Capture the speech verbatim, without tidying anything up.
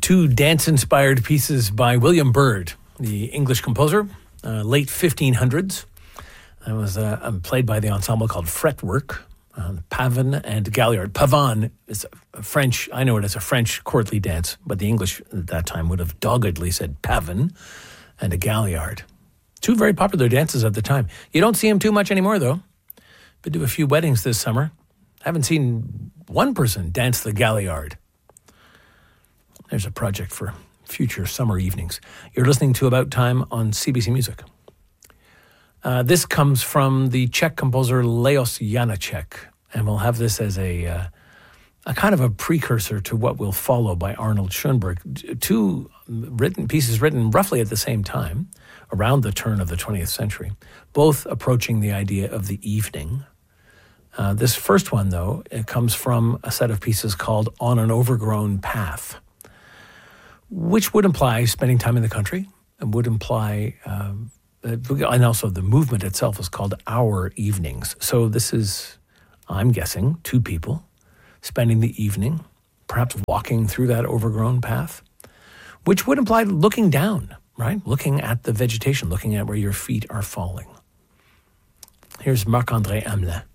two dance-inspired pieces by William Byrd, the English composer, uh, late fifteen hundreds. It was uh, played by the ensemble called Fretwork, uh, Pavane and Galliard. Pavane is a French, I know it as a French courtly dance, but the English at that time would have doggedly said Pavane and a Galliard. Two very popular dances at the time. You don't see them too much anymore, though. Been to a few weddings this summer. Haven't seen one person dance the Galliard. There's a project for future summer evenings. You're listening to About Time on C B C Music. Uh, this comes from the Czech composer Leos Janáček, and we'll have this as a uh, a kind of a precursor to what will follow by Arnold Schoenberg. Two written pieces written roughly at the same time, around the turn of the twentieth century, both approaching the idea of the evening. Uh, this first one, though, it comes from a set of pieces called On an Overgrown Path, which would imply spending time in the country, and would imply... Um, And also the movement itself is called Our Evenings. So this is, I'm guessing, two people spending the evening, perhaps walking through that overgrown path, which would imply looking down, right? Looking at the vegetation, looking at where your feet are falling. Here's Marc-André Hamelin.